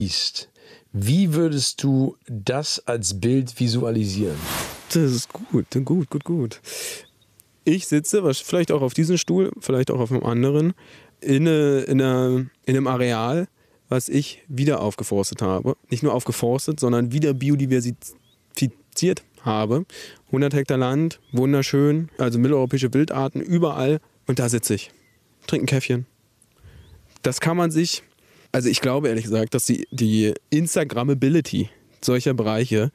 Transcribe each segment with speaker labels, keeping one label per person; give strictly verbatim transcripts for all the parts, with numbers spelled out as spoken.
Speaker 1: ist, wie würdest du das als Bild visualisieren?
Speaker 2: Das ist gut, gut, gut, gut. Ich sitze, vielleicht auch auf diesem Stuhl, vielleicht auch auf einem anderen, in, eine, in, eine, in einem Areal, was ich wieder aufgeforstet habe. Nicht nur aufgeforstet, sondern wieder biodiversifiziert habe. hundert Hektar Land, wunderschön, also mitteleuropäische Wildarten, überall. Und da sitze ich, trinke ein Käffchen. Das kann man sich, also ich glaube ehrlich gesagt, dass die, die Instagrammability solcher Bereiche,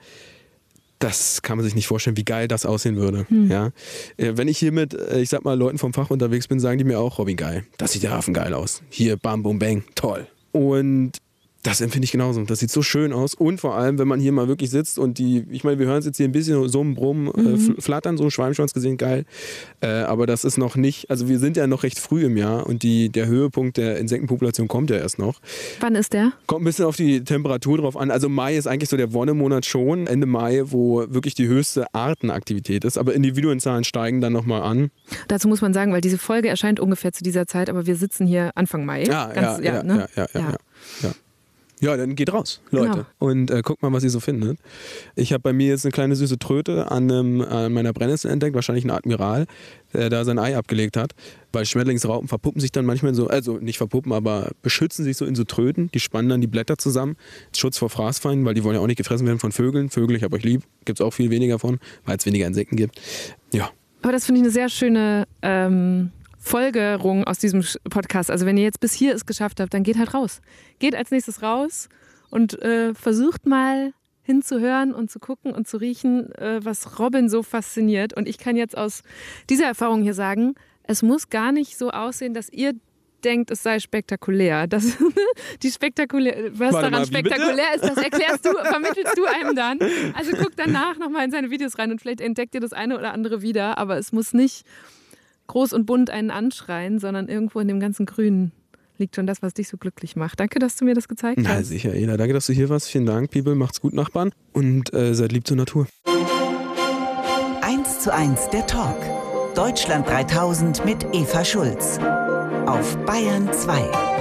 Speaker 2: das kann man sich nicht vorstellen, wie geil das aussehen würde. Hm. Ja? Wenn ich hier mit, ich sag mal, Leuten vom Fach unterwegs bin, sagen die mir auch, Robin, geil. Das sieht ja affengeil aus. Hier, bam, bum, bang, toll. Und das empfinde ich genauso. Das sieht so schön aus. Und vor allem, wenn man hier mal wirklich sitzt und die, ich meine, wir hören es jetzt hier ein bisschen so ein Brummen, mhm. äh, flattern, so ein Schwalbenschwanz gesehen, geil. Äh, aber das ist noch nicht, also wir sind ja noch recht früh im Jahr und die, der Höhepunkt der Insektenpopulation kommt ja erst noch.
Speaker 3: Wann ist der?
Speaker 2: Kommt ein bisschen auf die Temperatur drauf an. Also Mai ist eigentlich so der Wonnemonat schon, Ende Mai, wo wirklich die höchste Artenaktivität ist. Aber Individuenzahlen steigen dann nochmal an.
Speaker 3: Dazu muss man sagen, weil diese Folge erscheint ungefähr zu dieser Zeit, aber wir sitzen hier Anfang Mai.
Speaker 2: Ja, Ganz, ja, ja, ne? ja, ja, ja, ja. ja. ja. Ja, dann geht raus, Leute. Genau. Und äh, guckt mal, was ihr so findet. Ich habe bei mir jetzt eine kleine süße Tröte an, einem, an meiner Brennnessel entdeckt, wahrscheinlich ein Admiral, der da sein Ei abgelegt hat. Weil Schmetterlingsraupen verpuppen sich dann manchmal so, also nicht verpuppen, aber beschützen sich so in so Tröten. Die spannen dann die Blätter zusammen. Schutz vor Fraßfeinden, weil die wollen ja auch nicht gefressen werden von Vögeln. Vögel, ich hab euch lieb, gibt es auch viel weniger von, weil es weniger Insekten gibt. Ja.
Speaker 3: Aber das finde ich eine sehr schöne ähm Folgerung aus diesem Podcast. Also wenn ihr jetzt bis hier es geschafft habt, dann geht halt raus. Geht als nächstes raus und äh, versucht mal hinzuhören und zu gucken und zu riechen, äh, was Robin so fasziniert. Und ich kann jetzt aus dieser Erfahrung hier sagen, es muss gar nicht so aussehen, dass ihr denkt, es sei spektakulär. Das, die spektakulär was
Speaker 2: Warte
Speaker 3: daran
Speaker 2: mal,
Speaker 3: spektakulär ist, das erklärst du, vermittelst du einem dann. Also guckt danach nochmal in seine Videos rein und vielleicht entdeckt ihr das eine oder andere wieder. Aber es muss nicht groß und bunt einen anschreien, sondern irgendwo in dem ganzen Grünen liegt schon das, was dich so glücklich macht. Danke, dass du mir das gezeigt
Speaker 2: Na,
Speaker 3: hast.
Speaker 2: Na sicher, Ela. Danke, dass du hier warst. Vielen Dank, People. Macht's gut, Nachbarn. Und äh, seid lieb zur Natur.
Speaker 4: eins zu eins der Talk. Deutschland dreitausend mit Eva Schulz. Auf Bayern zwei.